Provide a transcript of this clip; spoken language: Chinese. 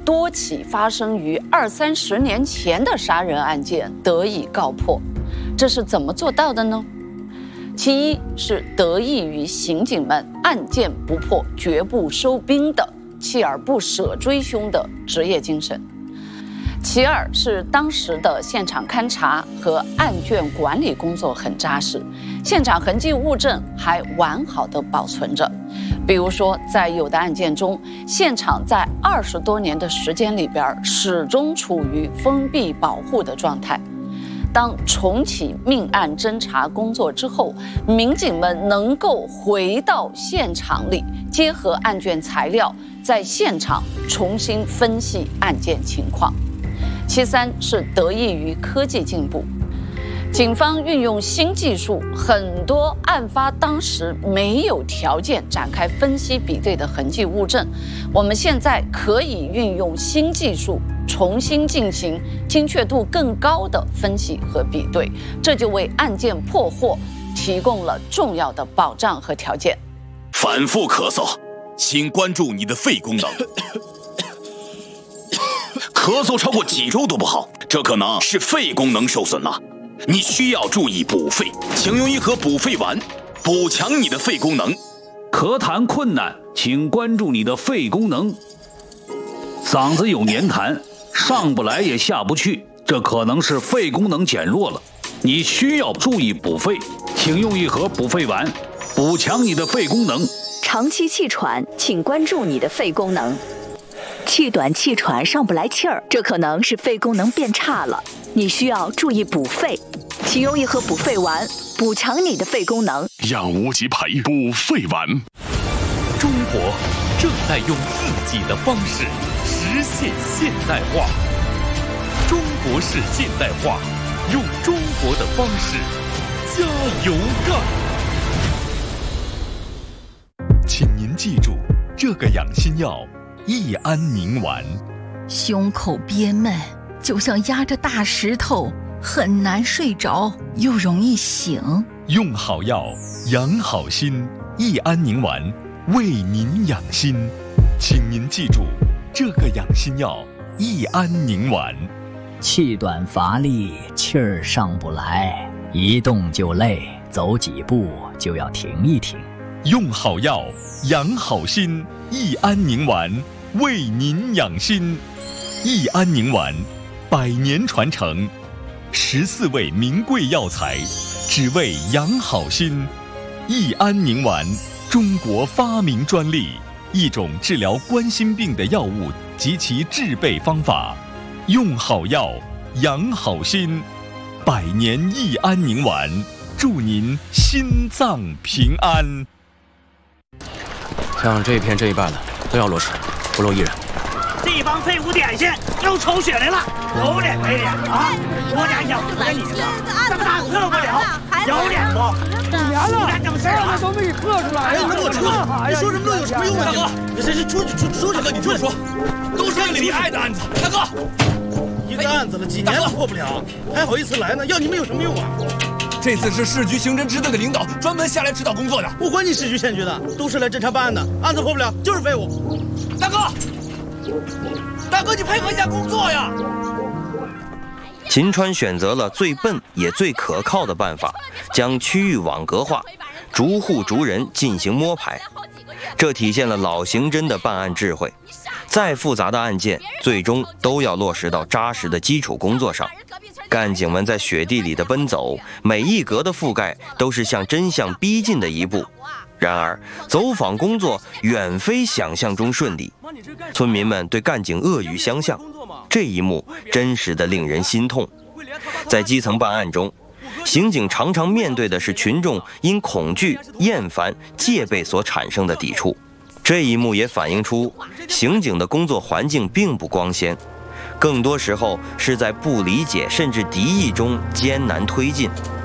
多起发生于20-30年前的杀人案件得以告破。这是怎么做到的呢？其一是得益于刑警们案件不破绝不收兵的锲而不舍追凶的职业精神。其二是当时的现场勘查和案卷管理工作很扎实，现场痕迹物证还完好的保存着。比如说，在有的案件中，现场在20多年的时间里边始终处于封闭保护的状态。当重启命案侦查工作之后，民警们能够回到现场里，结合案卷材料，在现场重新分析案件情况。其三是得益于科技进步，警方运用新技术，很多案发当时没有条件展开分析比对的痕迹物证，我们现在可以运用新技术重新进行精确度更高的分析和比对，这就为案件破获提供了重要的保障和条件。 反复咳嗽，请关注你的肺功能。咳嗽超过几周都不好，这可能是肺功能受损了。你需要注意补肺，请用一盒补肺丸，补强你的肺功能。 咳痰困难，请关注你的肺功能。嗓子有黏痰，上不来也下不去，这可能是肺功能减弱了。你需要注意补肺，请用一盒补肺丸，补强你的肺功能。 长期气喘，请关注你的肺功能。气短气喘上不来气儿，这可能是肺功能变差了，你需要注意补肺，请用一盒补肺丸，补强你的肺功能。 让无极培补肺丸。 中国正在用自己的方式实现现代化，中国式现代化，用中国的方式加油干。 请您记住这个养心药。益安宁丸， 胸口憋闷，就像压着大石头，很难睡着，又容易醒。 用好药，养好心。益安宁丸，为您养心。请您记住这个养心药。益安宁丸。 气短乏力，气儿上不来，一动就累，走几步就要停一停。 用好药，养好心。益安宁丸，为您养心。益安宁丸，100年传承，14味名贵药材，只为养好心。益安宁丸，中国发明专利，一种治疗冠心病的药物及其制备方法。用好药，养好心。100年益安宁丸，祝您心脏平安。 像这一片这一半的都要落实，不漏一人。 这帮废物点心又抽血来了，有脸没脸啊？我俩养活你了，这么大饿不了，有脸不？5年了，干正事了都没喝出来呀！ 你给我出去！你说什么都有什么用啊？大哥，你这是出去！大哥，你听我说，都是你爱的案子。大哥，一个案子了几年了破不了，还好意思来呢？要你们有什么用啊？ 这次是市局刑侦支队的领导专门下来指导工作的， 不管你市局县局的，都是来侦查办案的，案子破不了就是废物。 大哥，你配合一下工作呀！ 秦川选择了最笨也最可靠的办法，将区域网格化，逐户逐人进行摸排，这体现了老刑侦的办案智慧。再复杂的案件，最终都要落实到扎实的基础工作上。干警们在雪地里的奔走，每一格的覆盖都是向真相逼近的一步。然而，走访工作远非想象中顺利，村民们对干警恶语相向，这一幕真实的令人心痛。在基层办案中，刑警常常面对的是群众因恐惧、厌烦、戒备所产生的抵触。这一幕也反映出刑警的工作环境并不光鲜，更多时候是在不理解甚至敌意中艰难推进。